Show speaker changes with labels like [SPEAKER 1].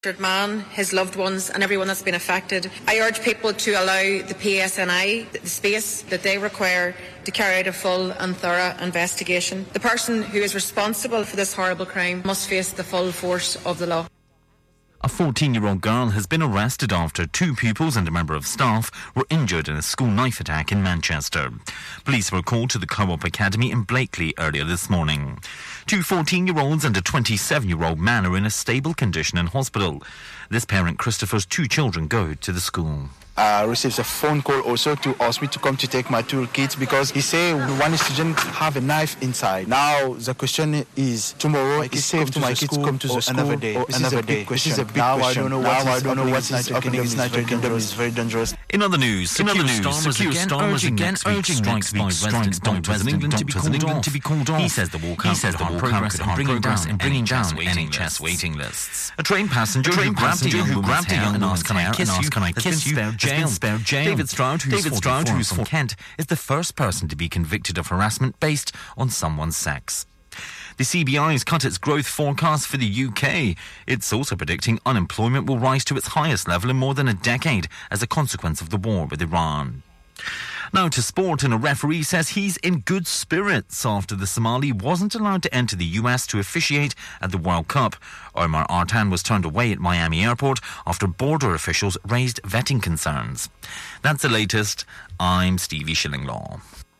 [SPEAKER 1] man, his loved ones and everyone that's been affected. I urge people to allow the PSNI the space that they require to carry out a full and thorough investigation. The person who is responsible for this horrible crime must face the full force of the law.
[SPEAKER 2] A 14-year-old girl has been arrested after two pupils and a member of staff were injured in a school knife attack in Manchester. Police were called to the Co-op Academy in Blakely earlier this morning. Two 14-year-olds and a 27-year-old man are in a stable condition in hospital. This parent Christopher's two children go to the school.
[SPEAKER 3] Receives a phone call also to ask me to come to take my two kids because he say one student have a knife inside. Now the question is tomorrow is safe to my kids come to the school another day. This is a big question. Now I don't know what is happening in United Kingdom is very dangerous.
[SPEAKER 2] In other news, Secure Starmer's again urging strikes by residents in England to be called off. He says the walkout could harm progress in bringing down NHS waiting lists. A train passenger who grabbed a young and asked, "Can I kiss you?" has been spared jail. David Stroud, who's from Kent, is the first person to be convicted of harassment based on someone's sex. The CBI has cut its growth forecast for the UK. It's also predicting unemployment will rise to its highest level in more than a decade as a consequence of the war with Iran. Now to sport, and a referee says he's in good spirits after the Somali wasn't allowed to enter the US to officiate at the World Cup. Omar Artan was turned away at Miami Airport after border officials raised vetting concerns. That's the latest. I'm Stevie Shillinglaw.